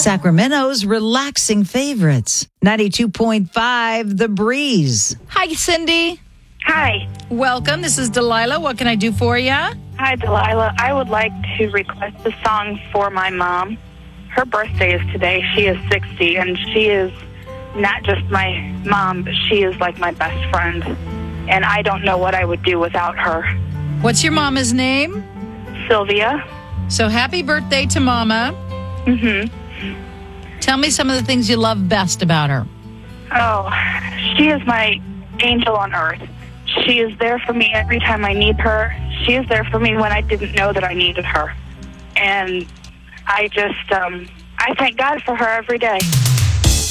Sacramento's relaxing favorites. 92.5 The Breeze. Hi, Cindy. Hi. Welcome. This is Delilah. What can I do for you? Hi, Delilah. I would like to request a song for my mom. Her birthday is today. She is 60, and she is not just my mom, but she is like my best friend. And I don't know what I would do without her. What's your mama's name? Sylvia. So happy birthday to Mama. Mm-hmm. Tell me some of the things you love best about her. Oh, she is my angel on earth. She is there for me every time I need her. She is there for me when I didn't know that I needed her. And I just, I thank God for her every day.